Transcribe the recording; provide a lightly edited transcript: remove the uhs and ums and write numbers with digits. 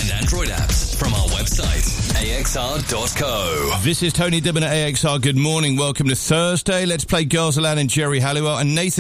and Android apps from our website, axr.co. This is Tony Dibben at AXR. Good morning. Welcome to Thursday. Let's play Girls Aloud and Jerry Halliwell. And Nathan